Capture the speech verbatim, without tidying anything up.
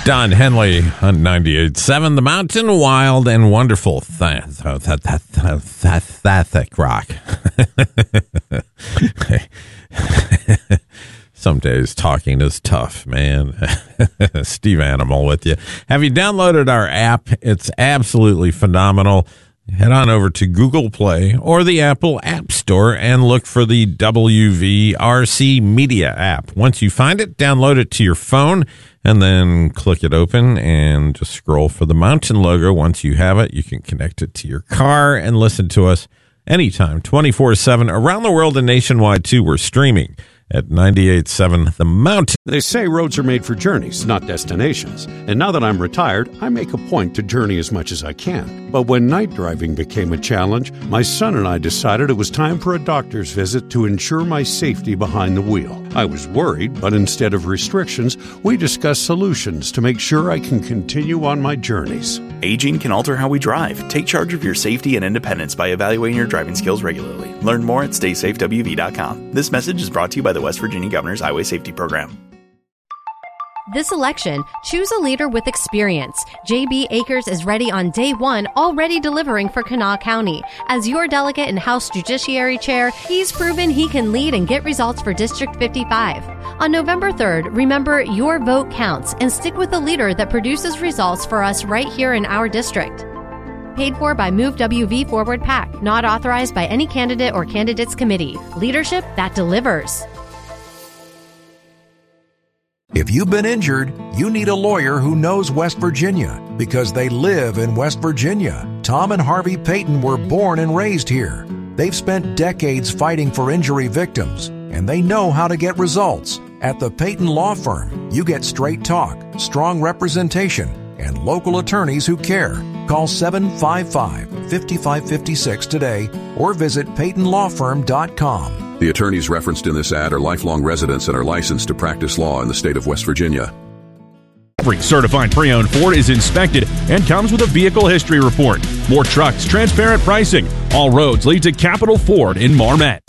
Don Henley on ninety-eight point seven, The Mountain, wild and wonderful. Th- th- th- th- th- th- th- thick rock. Some days talking is tough, man. Steve Animal with you. Have you downloaded our app? It's absolutely phenomenal. Head on over to Google Play or the Apple App Store and look for the W V R C Media app. Once you find it, download it to your phone and then click it open and just scroll for the Mountain logo. Once you have it, you can connect it to your car and listen to us anytime, twenty-four seven, around the world and nationwide, too. We're streaming at ninety-eight point seven The Mountain. They say roads are made for journeys, not destinations. And now that I'm retired, I make a point to journey as much as I can. But when night driving became a challenge, my son and I decided it was time for a doctor's visit to ensure my safety behind the wheel. I was worried, but instead of restrictions, we discussed solutions to make sure I can continue on my journeys. Aging can alter how we drive. Take charge of your safety and independence by evaluating your driving skills regularly. Learn more at stay safe w v dot com. This message is brought to you by the West Virginia Governor's Highway Safety Program. This election, choose a leader with experience. J B. Akers is ready on day one, already delivering for Kanawha County. As your delegate and House Judiciary Chair, he's proven he can lead and get results for District fifty-five. On November third, remember your vote counts and stick with the leader that produces results for us right here in our district. Paid for by Move W V Forward PAC, not authorized by any candidate or candidates committee. Leadership that delivers. If you've been injured, you need a lawyer who knows West Virginia because they live in West Virginia. Tom and Harvey Payton were born and raised here. They've spent decades fighting for injury victims, and they know how to get results. At the Payton Law Firm, you get straight talk, strong representation, and local attorneys who care. Call seven five five, five five five six today or visit payton law firm dot com. The attorneys referenced in this ad are lifelong residents and are licensed to practice law in the state of West Virginia. Every certified pre-owned Ford is inspected and comes with a vehicle history report. More trucks, transparent pricing. All roads lead to Capital Ford in Marmet.